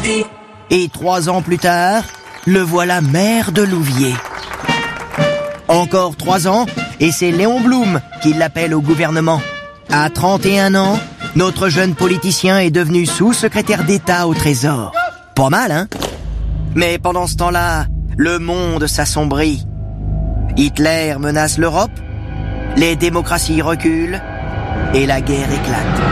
Normandie. Et 3 ans plus tard, le voilà maire de Louviers. Encore 3 ans, et c'est Léon Blum qui l'appelle au gouvernement. À 31 ans, notre jeune politicien est devenu sous-secrétaire d'État au Trésor. Pas mal, hein? Mais pendant ce temps-là, le monde s'assombrit. Hitler menace l'Europe, les démocraties reculent, et la guerre éclate.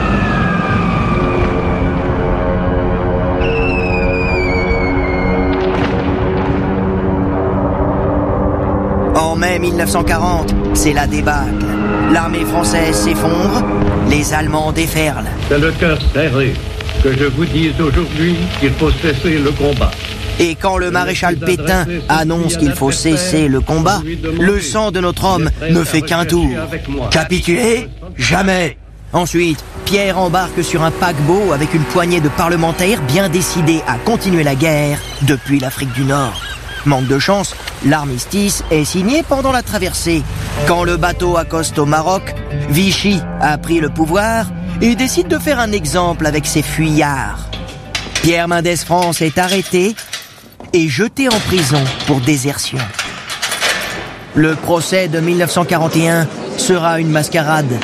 En mai 1940, c'est la débâcle. L'armée française s'effondre, les Allemands déferlent. C'est le cœur serré que je vous dise aujourd'hui qu'il faut cesser le combat. Et quand le maréchal Pétain annonce qu'il faut cesser le combat, le sang de notre homme ne fait qu'un tour. Capituler? Jamais. Ensuite, Pierre embarque sur un paquebot avec une poignée de parlementaires bien décidés à continuer la guerre depuis l'Afrique du Nord. Manque de chance, l'armistice est signé pendant la traversée. Quand le bateau accoste au Maroc, Vichy a pris le pouvoir et décide de faire un exemple avec ses fuyards. Pierre Mendès France est arrêté et jeté en prison pour désertion. Le procès de 1941 sera une mascarade.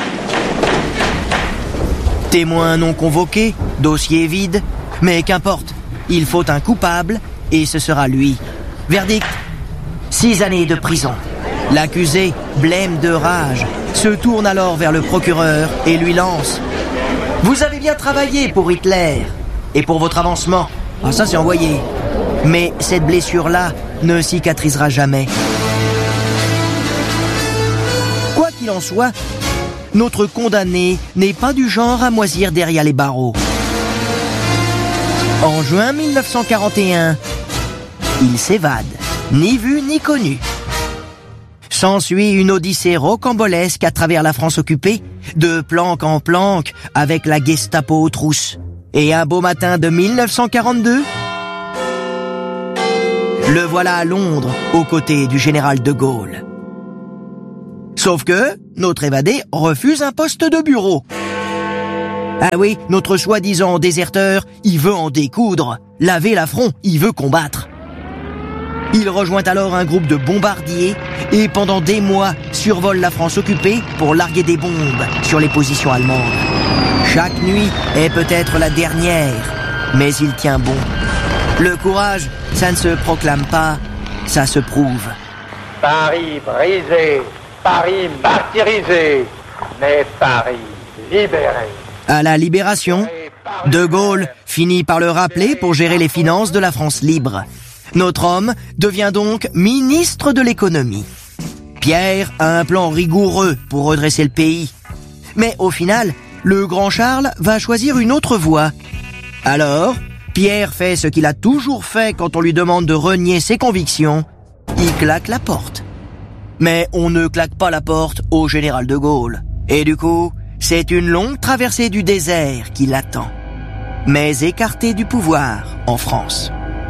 Témoins non convoqués, dossier vide, mais qu'importe, il faut un coupable et ce sera lui. Verdict, 6 années de prison. L'accusé, blême de rage, se tourne alors vers le procureur et lui lance « Vous avez bien travaillé pour Hitler et pour votre avancement. » Ah, ça c'est envoyé. Mais cette blessure-là ne cicatrisera jamais. Quoi qu'il en soit, notre condamné n'est pas du genre à moisir derrière les barreaux. En juin 1941, il s'évade, ni vu ni connu. S'ensuit une odyssée rocambolesque à travers la France occupée, de planque en planque, avec la Gestapo aux trousses. Et un beau matin de 1942, le voilà à Londres, aux côtés du général de Gaulle. Sauf que notre évadé refuse un poste de bureau. Ah oui, notre soi-disant déserteur, il veut en découdre, laver l'affront, il veut combattre. Il rejoint alors un groupe de bombardiers et pendant des mois survole la France occupée pour larguer des bombes sur les positions allemandes. Chaque nuit est peut-être la dernière, mais il tient bon. Le courage, ça ne se proclame pas, ça se prouve. Paris brisé, Paris martyrisé, mais Paris libéré. À la Libération, De Gaulle finit par le rappeler pour gérer les finances de la France libre. Notre homme devient donc ministre de l'économie. Pierre a un plan rigoureux pour redresser le pays. Mais au final, le grand Charles va choisir une autre voie. Alors, Pierre fait ce qu'il a toujours fait quand on lui demande de renier ses convictions. Il claque la porte. Mais on ne claque pas la porte au général de Gaulle. Et du coup, c'est une longue traversée du désert qui l'attend. Mais écarté du pouvoir en France.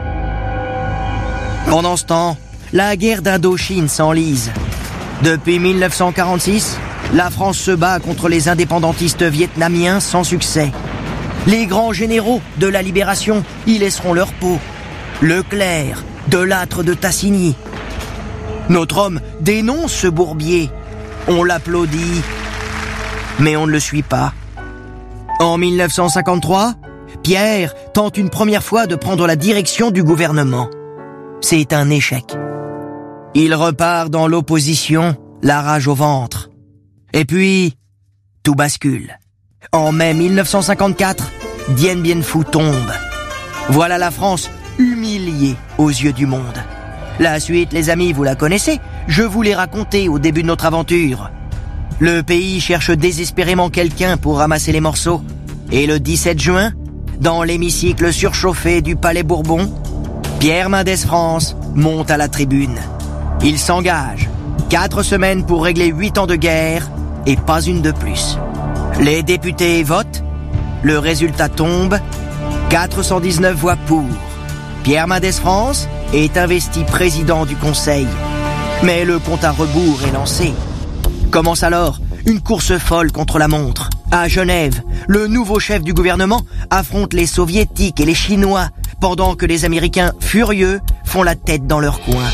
Pendant ce temps, la guerre d'Indochine s'enlise. Depuis 1946, la France se bat contre les indépendantistes vietnamiens sans succès. Les grands généraux de la Libération y laisseront leur peau. Leclerc, Delattre de Tassigny. Notre homme dénonce ce bourbier. On l'applaudit, mais on ne le suit pas. En 1953, Pierre tente une première fois de prendre la direction du gouvernement. C'est un échec. Il repart dans l'opposition, la rage au ventre. Et puis, tout bascule. En mai 1954, Dien Bien Phu tombe. Voilà la France humiliée aux yeux du monde. La suite, les amis, vous la connaissez. Je vous l'ai raconté au début de notre aventure. Le pays cherche désespérément quelqu'un pour ramasser les morceaux. Et le 17 juin, dans l'hémicycle surchauffé du Palais Bourbon, Pierre Mendès France monte à la tribune. Il s'engage. 4 semaines pour régler 8 ans de guerre et pas une de plus. Les députés votent. Le résultat tombe. 419 voix pour. Pierre Mendès France est investi président du Conseil. Mais le compte à rebours est lancé. Commence alors une course folle contre la montre. À Genève, le nouveau chef du gouvernement affronte les Soviétiques et les Chinois, pendant que les Américains, furieux, font la tête dans leur coin.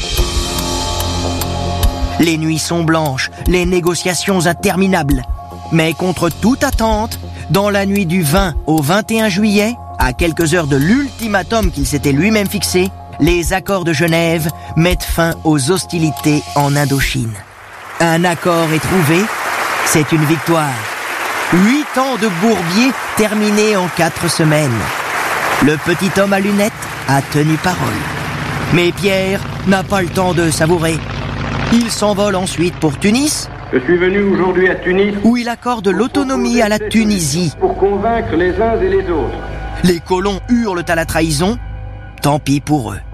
Les nuits sont blanches, les négociations interminables. Mais contre toute attente, dans la nuit du 20 au 21 juillet, à quelques heures de l'ultimatum qu'il s'était lui-même fixé, les accords de Genève mettent fin aux hostilités en Indochine. Un accord est trouvé, c'est une victoire. 8 ans de bourbier terminés en 4 semaines. Le petit homme à lunettes a tenu parole. Mais Pierre n'a pas le temps de savourer. Il s'envole ensuite pour Tunis. Je suis venu aujourd'hui à Tunis où il accorde l'autonomie à la Tunisie. Pour convaincre les uns et les autres. Les colons hurlent à la trahison. Tant pis pour eux.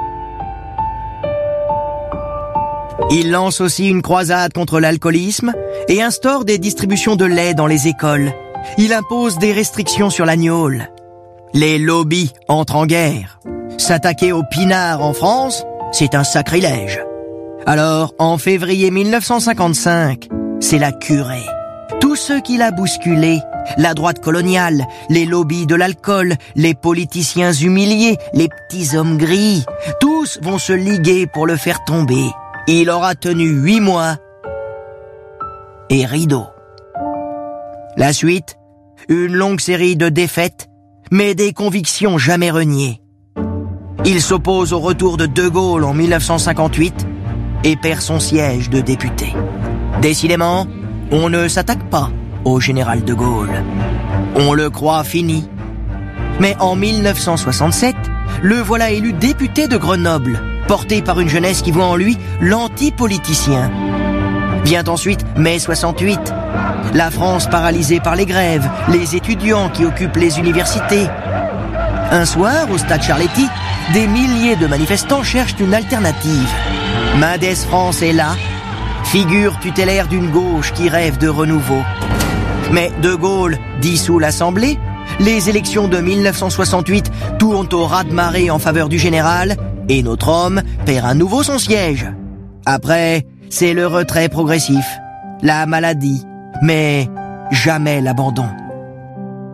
Il lance aussi une croisade contre l'alcoolisme et instaure des distributions de lait dans les écoles. Il impose des restrictions sur la gnôle. Les lobbies entrent en guerre. S'attaquer aux pinards en France, c'est un sacrilège. Alors, en février 1955, c'est la curée. Tous ceux qui l'a bousculé, la droite coloniale, les lobbies de l'alcool, les politiciens humiliés, les petits hommes gris, tous vont se liguer pour le faire tomber. Il aura tenu 8 mois et rideau. La suite, une longue série de défaites, mais des convictions jamais reniées. Il s'oppose au retour de De Gaulle en 1958 et perd son siège de député. Décidément, on ne s'attaque pas au général de Gaulle. On le croit fini. Mais en 1967, le voilà élu député de Grenoble, porté par une jeunesse qui voit en lui l'anti-politicien. Vient ensuite mai 68, la France paralysée par les grèves, les étudiants qui occupent les universités. Un soir, au stade Charletti, des milliers de manifestants cherchent une alternative. Mendès France est là, figure tutélaire d'une gauche qui rêve de renouveau. Mais De Gaulle dissout l'Assemblée, les élections de 1968 tournent au raz-de-marée en faveur du général, et notre homme perd à nouveau son siège. Après, c'est le retrait progressif, la maladie, mais jamais l'abandon.